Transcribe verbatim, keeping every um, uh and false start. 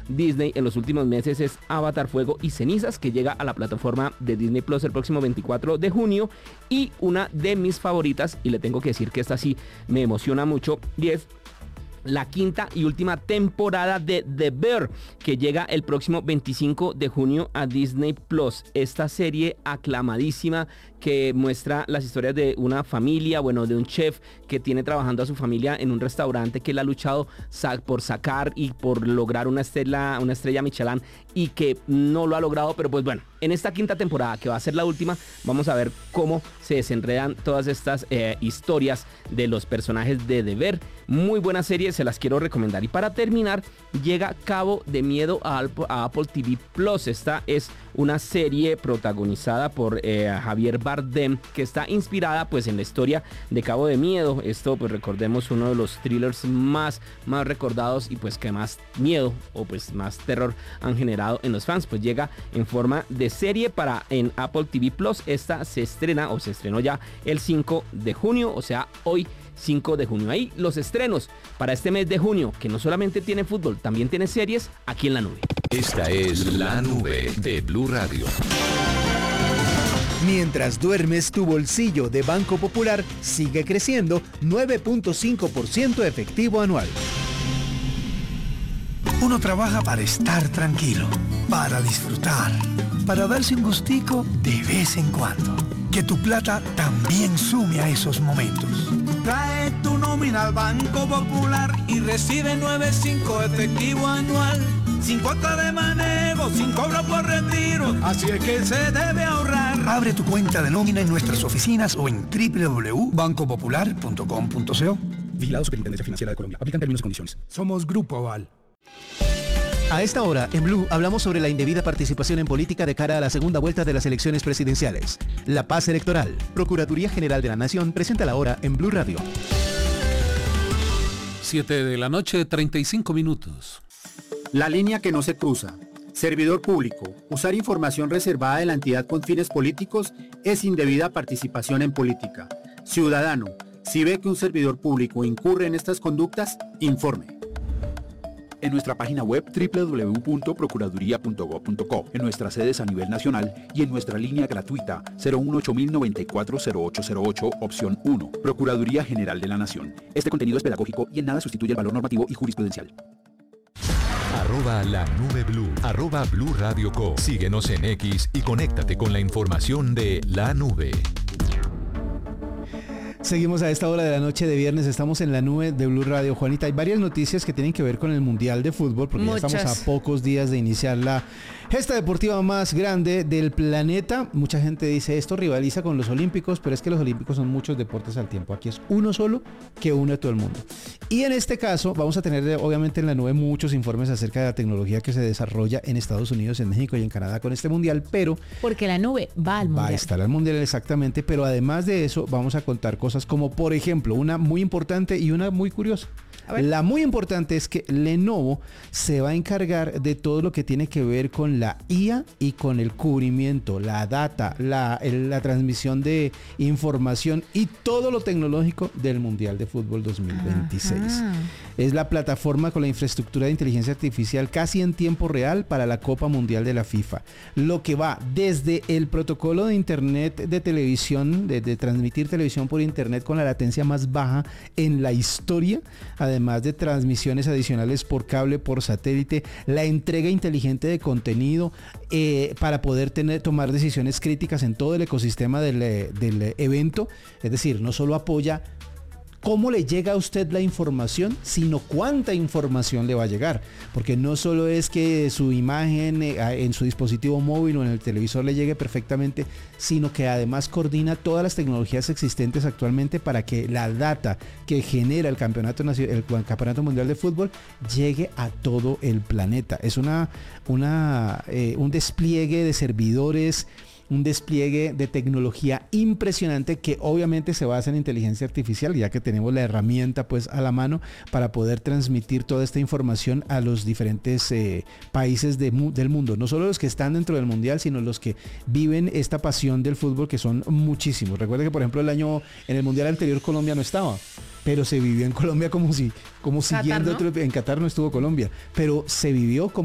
Disney en los últimos meses es Avatar, Fuego y Cenizas, que llega a la plataforma de Disney Plus el próximo veinticuatro de junio. Y una de mis favoritas, y le tengo que decir que esta sí me emociona mucho, y es la quinta y última temporada de The Bear, que llega el próximo veinticinco de junio a Disney Plus. Esta serie aclamadísima que muestra las historias de una familia, bueno, de un chef que tiene trabajando a su familia en un restaurante que él ha luchado por sacar y por lograr una estrella, una estrella Michelin, y que no lo ha logrado. Pero pues bueno, en esta quinta temporada, que va a ser la última, vamos a ver cómo se desenredan todas estas eh, historias de los personajes de The Bear. Muy buena serie, se las quiero recomendar. Y para terminar, llega Cabo de Miedo a, a Apple T V Plus. Esta es una serie protagonizada por eh, Javier Bardem, que está inspirada pues en la historia de Cabo de Miedo. Esto pues recordemos, uno de los thrillers más, más recordados y pues que más miedo o pues más terror han generado en los fans. Pues llega en forma de serie para en Apple T V Plus. Esta se estrena o se estrenó ya el cinco de junio, o sea hoy cinco de junio. Ahí los estrenos para este mes de junio, que no solamente tiene fútbol, también tiene series aquí en la nube. Esta es La Nube de Blue Radio. Mientras duermes, tu bolsillo de Banco Popular sigue creciendo nueve punto cinco por ciento efectivo anual. Uno trabaja para estar tranquilo, para disfrutar, para darse un gustico de vez en cuando. Que tu plata también sume a esos momentos. Trae tu nómina al Banco Popular y recibe nueve punto cinco efectivo anual. Sin cuota de manejo, sin cobro por retiro. Así es que se debe ahorrar. Abre tu cuenta de nómina en nuestras oficinas o en doble u doble u doble u punto banco popular punto com punto co. Vigilado Superintendencia Financiera de Colombia. Aplican términos y condiciones. Somos Grupo Aval. A esta hora, en Blue, hablamos sobre la indebida participación en política de cara a la segunda vuelta de las elecciones presidenciales. La paz electoral. Procuraduría General de la Nación presenta la hora en Blue Radio. siete de la noche, treinta y cinco minutos. La línea que no se cruza. Servidor público. Usar información reservada de la entidad con fines políticos es indebida participación en política. Ciudadano, si ve que un servidor público incurre en estas conductas, informe. En nuestra página web doble u doble u doble u punto procuraduría punto gob punto co, en nuestras sedes a nivel nacional y en nuestra línea gratuita cero uno ocho mil noventa y cuatro cero ocho cero ocho, opción uno. Procuraduría General de la Nación. Este contenido es pedagógico y en nada sustituye el valor normativo y jurisprudencial. Arroba la nube blue, arroba Blue Radio Co. Síguenos en X y conéctate con la información de la nube. Seguimos a esta hora de la noche de viernes, estamos en la nube de Blue Radio. Juanita, hay varias noticias que tienen que ver con el Mundial de Fútbol, porque Muchas. ya estamos a pocos días de iniciar la gesta deportiva más grande del planeta. Mucha gente dice, esto rivaliza con los Olímpicos, pero es que los Olímpicos son muchos deportes al tiempo. Aquí es uno solo que une a todo el mundo. Y en este caso vamos a tener obviamente en la nube muchos informes acerca de la tecnología que se desarrolla en Estados Unidos, en México y en Canadá con este Mundial, pero... Porque la nube va al Mundial. Va a estar al Mundial, exactamente, pero además de eso vamos a contar cosas como, por ejemplo, una muy importante y una muy curiosa. La muy importante es que Lenovo se va a encargar de todo lo que tiene que ver con la I A y con el cubrimiento, la data, la, el, la transmisión de información y todo lo tecnológico del Mundial de Fútbol dos mil veintiséis. Ajá. Es la plataforma con la infraestructura de inteligencia artificial casi en tiempo real para la Copa Mundial de la FIFA. Lo que va desde el protocolo de internet de televisión, de, de transmitir televisión por internet con la latencia más baja en la historia, además de transmisiones adicionales por cable, por satélite, la entrega inteligente de contenido eh, para poder tener, tomar decisiones críticas en todo el ecosistema del, del evento. Es decir, no solo apoya cómo le llega a usted la información, sino cuánta información le va a llegar, porque no solo es que su imagen eh, en su dispositivo móvil o en el televisor le llegue perfectamente, sino que además coordina todas las tecnologías existentes actualmente para que la data que genera el campeonato nacional, el campeonato mundial de fútbol llegue a todo el planeta. Es una, una eh, un despliegue de servidores, un despliegue de tecnología impresionante que obviamente se basa en inteligencia artificial, ya que tenemos la herramienta pues a la mano para poder transmitir toda esta información a los diferentes eh, países de, del mundo, no solo los que están dentro del mundial, sino los que viven esta pasión del fútbol, que son muchísimos. Recuerda que por ejemplo el año en el mundial anterior Colombia no estaba, pero se vivió en Colombia como si como Qatar, siguiendo ¿no? otro, en Qatar no estuvo Colombia, pero se vivió como